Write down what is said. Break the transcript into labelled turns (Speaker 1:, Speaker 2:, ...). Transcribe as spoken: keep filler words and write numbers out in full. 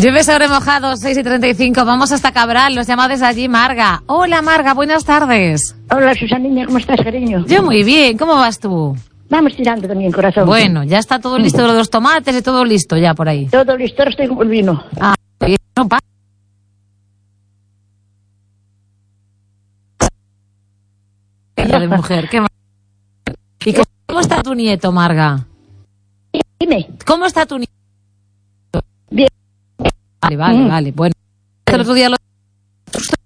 Speaker 1: Llueve sobre mojado, seis y treinta y cinco. Vamos hasta Cabral, nos llama desde allí Marga. Hola Marga, buenas tardes.
Speaker 2: Hola Susanina, ¿cómo estás, cariño?
Speaker 1: Yo muy bien, ¿cómo vas tú?
Speaker 2: Vamos tirando también, corazón.
Speaker 1: Bueno, ya está todo listo, los tomates y todo listo ya por ahí.
Speaker 2: Todo listo, ahora estoy como el vino.
Speaker 1: Ah, bien, no pasa. De mujer, qué mal. ¿Y cómo, cómo está tu nieto, Marga?
Speaker 2: Dime.
Speaker 1: ¿Cómo está tu nieto?
Speaker 2: Bien.
Speaker 1: Vale, vale,
Speaker 2: Mm.
Speaker 1: vale. Bueno, el otro día lo